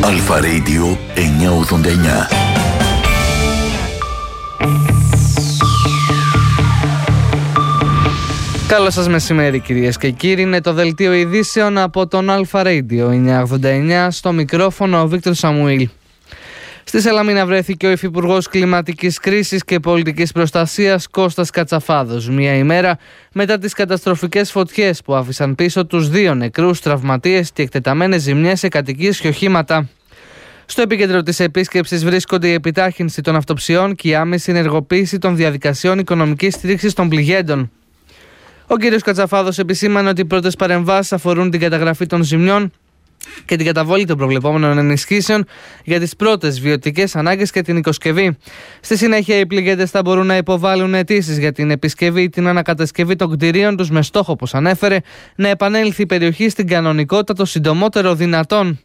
Αλφα Radio 989. Καλό σας μεσημέρι κυρίες και κύριοι, είναι το δελτίο ειδήσεων από τον Αλφα Radio 989, στο μικρόφωνο ο Βίκτορ Σαμουήλ. Στη Σαλαμίνα βρέθηκε ο Υφυπουργός Κλιματικής Κρίσης και Πολιτικής Προστασίας Κώστας Κατσαφάδος, μία ημέρα μετά τις καταστροφικές φωτιές που άφησαν πίσω τους 2 νεκρούς, τραυματίες και εκτεταμένες ζημιές σε κατοικίες και οχήματα. Στο επίκεντρο της επίσκεψης βρίσκονται η επιτάχυνση των αυτοψιών και η άμεση ενεργοποίηση των διαδικασιών οικονομικής στήριξης των πληγέντων. Ο κ. Κατσαφάδος επισήμανε ότι οι πρώτες παρεμβάσεις αφορούν την καταγραφή των ζημιών και την καταβόλη των προβλεπόμενων ενισχύσεων για τις πρώτες βιωτικές ανάγκες και την οικοσκευή. Στη συνέχεια, οι πληγέντες θα μπορούν να υποβάλουν αιτήσεις για την επισκευή ή την ανακατασκευή των κτηρίων τους με στόχο, όπως ανέφερε, να επανέλθει η περιοχή στην κανονικότητα το συντομότερο δυνατόν.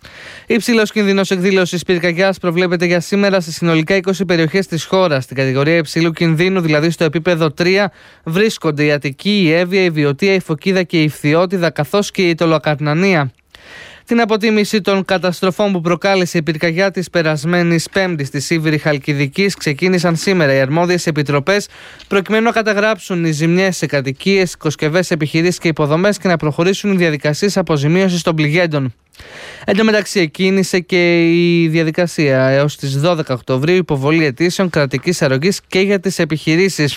Υψηλός κίνδυνος εκδήλωσης πυρκαγιάς προβλέπεται για σήμερα σε συνολικά 20 περιοχές της χώρας. Στην κατηγορία υψηλού κινδύνου, δηλαδή στο επίπεδο 3, βρίσκονται η Αττική, η Εύβοια, η Βιωτία, η Φωκίδα και η Φθιώτιδα, καθώς και η Τολοκαρνανία. Την αποτίμηση των καταστροφών που προκάλεσε η πυρκαγιά της περασμένης Πέμπτης στη Σίβηρη Χαλκιδικής ξεκίνησαν σήμερα οι αρμόδιες επιτροπές προκειμένου να καταγράψουν οι ζημιές σε κατοικίες, οικοσκευές, επιχειρήσεις και υποδομές και να προχωρήσουν οι διαδικασίες αποζημίωσης των πληγέντων. Εν τω μεταξύ, εκκίνησε και η διαδικασία έως τις 12 Οκτωβρίου υποβολή αιτήσεων κρατικής αρρωγής και για τις επιχειρήσεις.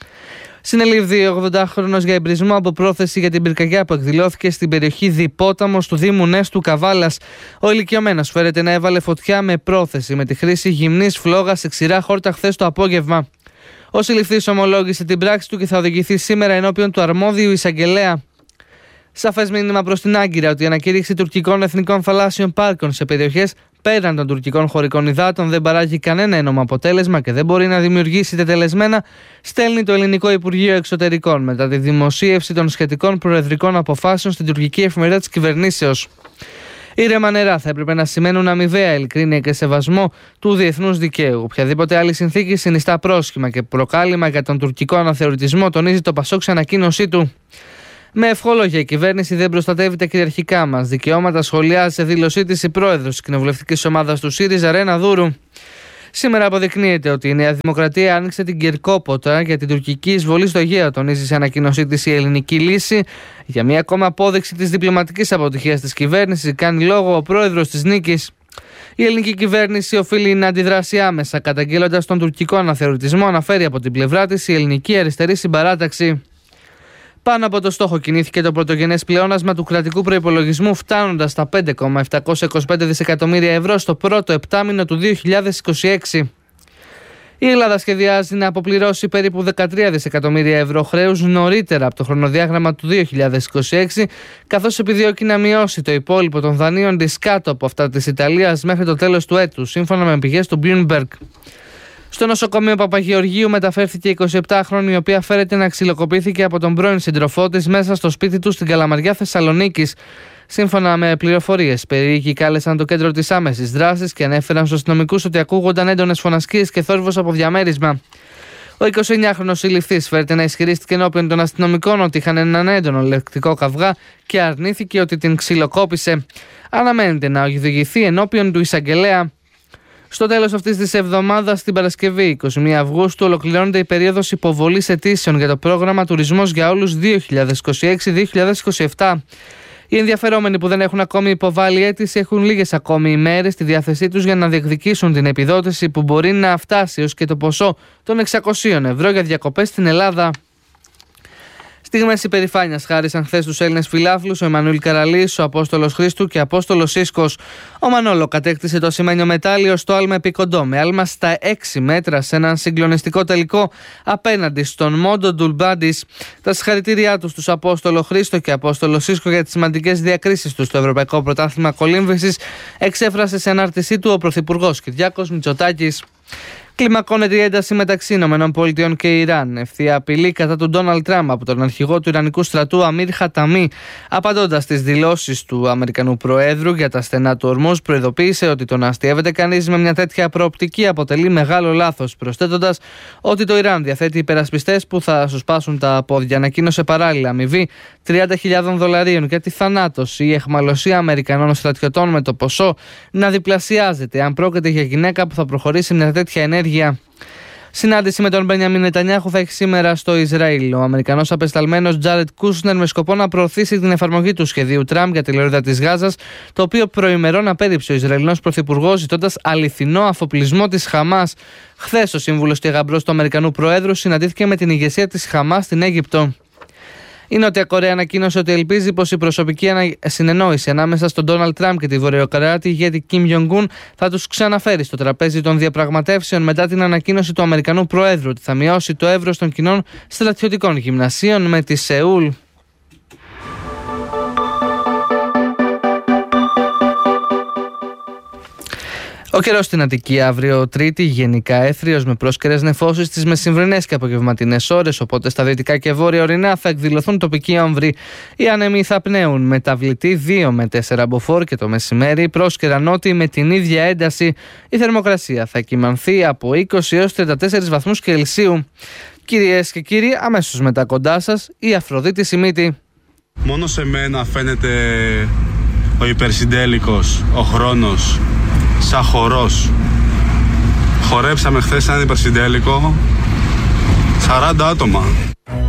Συνελήφθη ο 80χρονος για εμπρισμό από πρόθεση για την πυρκαγιά που εκδηλώθηκε στην περιοχή Διπόταμος του Δήμου Νέστου Καβάλας. Ο ηλικιωμένος φέρεται να έβαλε φωτιά με πρόθεση με τη χρήση γυμνής φλόγας σε ξηρά χόρτα χθες το απόγευμα. Ο συλληφθής ομολόγησε την πράξη του και θα οδηγηθεί σήμερα ενώπιον του αρμόδιου εισαγγελέα. Σαφές μήνυμα προς την Άγκυρα ότι η ανακήρυξη τουρκικών εθνικών θαλάσσιων πάρκων σε περιοχές πέραν των τουρκικών χωρικών υδάτων δεν παράγει κανένα ένομο αποτέλεσμα και δεν μπορεί να δημιουργήσει τετελεσμένα, στέλνει το Ελληνικό Υπουργείο Εξωτερικών μετά τη δημοσίευση των σχετικών προεδρικών αποφάσεων στην τουρκική εφημερίδα της κυβερνήσεως. Ήρεμα νερά θα έπρεπε να σημαίνουν αμοιβαία ειλικρίνεια και σεβασμό του διεθνούς δικαίου. Οποιαδήποτε άλλη συνθήκη συνιστά πρόσχημα και προκάλημα για τον τουρκικό αναθεωρητισμό, τονίζει το Πασόκ σε ανακοίνωσή του. Με ευχόλογια, η κυβέρνηση δεν προστατεύει τα κυριαρχικά μας δικαιώματα, σχολιάζει σε δήλωσή της η πρόεδρος της κοινοβουλευτικής ομάδας του ΣΥΡΙΖΑ, Ρένα Δούρου. Σήμερα αποδεικνύεται ότι η Νέα Δημοκρατία άνοιξε την Κυρκόποτα για την τουρκική εισβολή στο Αιγαίο, τονίζει σε ανακοίνωσή της η Ελληνική Λύση. Για μία ακόμα απόδειξη της διπλωματικής αποτυχίας της κυβέρνησης, κάνει λόγο ο πρόεδρος της Νίκης. Η ελληνική κυβέρνηση οφείλει να αντιδράσει άμεσα, καταγγέλλοντας τον τουρκικό αναθεωρητισμό, αναφέρει από την πλευρά της η Ελληνική Αριστερή Συμπαράταξη. Πάνω από το στόχο κινήθηκε το πρωτογενές πλεόνασμα του κρατικού προϋπολογισμού, φτάνοντας στα 5,725 δισεκατομμύρια ευρώ στο πρώτο επτάμηνο του 2026. Η Ελλάδα σχεδιάζει να αποπληρώσει περίπου 13 δισεκατομμύρια ευρώ χρέους νωρίτερα από το χρονοδιάγραμμα του 2026, καθώς επιδιώκει να μειώσει το υπόλοιπο των δανείων της κάτω από αυτά της Ιταλίας μέχρι το τέλος του έτους, σύμφωνα με πηγές του Bloomberg. Στο νοσοκομείο Παπαγεωργίου μεταφέρθηκε η 27χρονη, η οποία φέρεται να ξυλοκοπήθηκε από τον πρώην σύντροφό της μέσα στο σπίτι του στην Καλαμαριά Θεσσαλονίκης. Σύμφωνα με πληροφορίες, περίοικοι κάλεσαν το κέντρο της άμεσης δράσης και ανέφεραν στους αστυνομικούς ότι ακούγονταν έντονες φωνασκίες και θόρυβος από διαμέρισμα. Ο 29χρονος συλληφθής φέρεται να ισχυρίστηκε ενώπιον των αστυνομικών ότι είχαν έναν έντονο λεκτικό καυγά και αρνήθηκε ότι την ξυλοκόπησε. Αναμένεται να οδηγηθεί ενώπιον του εισαγγελέα. Στο τέλος αυτής της εβδομάδας, την Παρασκευή 21 Αυγούστου, ολοκληρώνεται η περίοδος υποβολής αιτήσεων για το πρόγραμμα Τουρισμός για Όλους 2026-2027. Οι ενδιαφερόμενοι που δεν έχουν ακόμη υποβάλει αίτηση έχουν λίγες ακόμη ημέρες στη διάθεσή τους για να διεκδικήσουν την επιδότηση που μπορεί να φτάσει ως και το ποσό των 600 ευρώ για διακοπές στην Ελλάδα. Στιγμές υπερηφάνειας χάρισαν χθες τους Έλληνες φιλάθλους ο Εμμανουήλ Καραλής, ο Απόστολος Χρήστου και ο Απόστολος Σίσκος. Ο Μανόλο κατέκτησε το ασημένιο μετάλλιο στο άλμα επί κοντό, με άλμα στα 6 μέτρα σε έναν συγκλονιστικό τελικό απέναντι στον Μόντο Ντουλμπάντης. Τα συγχαρητήριά τους στους Απόστολο Χρήστο και Απόστολο Σίσκο για τις σημαντικές διακρίσεις τους στο Ευρωπαϊκό Πρωτάθλημα Κολύμβησης, εξέφρασε σε ανάρτησή του ο Πρωθυπουργός Κυριάκος Μητσοτάκης. Κλιμακώνεται η ένταση μεταξύ ΗΠΑ και Ιράν. Ευθεία απειλή κατά του Ντόναλντ Τραμπ από τον αρχηγό του Ιρανικού στρατού Αμίρ Χαταμί. Απαντώντας στις δηλώσεις του Αμερικανού Προέδρου για τα στενά του Ορμούζ, προειδοποίησε ότι το να αστιεύεται κανείς με μια τέτοια προοπτική αποτελεί μεγάλο λάθος, προσθέτοντας ότι το Ιράν διαθέτει υπερασπιστές που θα σου σπάσουν τα πόδια. Ανακοίνωσε παράλληλα αμοιβή $30,000 για τη θανάτωση ή αιχμαλωσία Αμερικανών στρατιωτών, με το ποσό να διπλασιάζεται αν πρόκειται για γυναίκα που θα προχωρήσει μια τέτοια ενέργεια. Συνάντηση με τον Μπένιαμιν Νετανιάχου θα έχει σήμερα στο Ισραήλ. Ο Αμερικανός απεσταλμένος Τζάρετ Κούσνερ με σκοπό να προωθήσει την εφαρμογή του σχεδίου Τραμπ για τη λωρίδα της Γάζας, το οποίο προημερών απέρριψε ο Ισραηλινός πρωθυπουργός, ζητώντας αληθινό αφοπλισμό της Χαμάς. Χθες ο σύμβουλος και γαμπρός του Αμερικανού Προέδρου συναντήθηκε με την ηγεσία της Χαμάς στην Αίγυπτο. Η Νότια Κορέα ανακοίνωσε ότι ελπίζει πως η προσωπική συνεννόηση ανάμεσα στον Ντόναλντ Τραμπ και τη βορειοκορεάτη ηγέτη Κιμ Γιονγκούν θα τους ξαναφέρει στο τραπέζι των διαπραγματεύσεων μετά την ανακοίνωση του Αμερικανού Προέδρου ότι θα μειώσει το εύρος των κοινών στρατιωτικών γυμνασίων με τη Σεούλ. Ο καιρός στην Αττική αύριο Τρίτη γενικά έθριος με πρόσκαιρες νεφώσεις στις μεσημβρινές και απογευματινές ώρες, οπότε στα δυτικά και βόρεια ορεινά θα εκδηλωθούν τοπικοί άμβροι. Οι άνεμοι θα πνέουν μεταβλητή 2 με 4 μποφόρ και το μεσημέρι πρόσκαιρα νότι με την ίδια ένταση. Η θερμοκρασία θα κυμανθεί από 20 έως 34 βαθμούς Κελσίου. Κυρίες και κύριοι, αμέσως μετά κοντά σας η Αφροδίτη Σιμίτη. Μόνο σε μένα φαίνεται ο υπερσυντέλικος, ο χρόνος, σαν χορός. Χορέψαμε χθες έναν υπερσυντέλικο 40 άτομα.